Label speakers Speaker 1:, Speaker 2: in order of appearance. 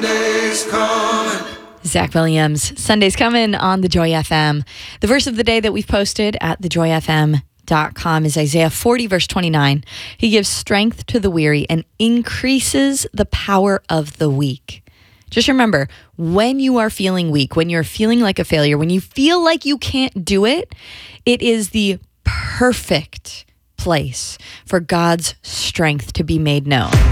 Speaker 1: Sunday's coming.
Speaker 2: Zach Williams, Sunday's coming on the Joy FM. The verse of the day that we've posted at thejoyfm.com is Isaiah 40, verse 29. He gives strength to the weary and increases the power of the weak. Just remember, when you are feeling weak, when you're feeling like a failure, when you feel like you can't do it, it is the perfect place for God's strength to be made known.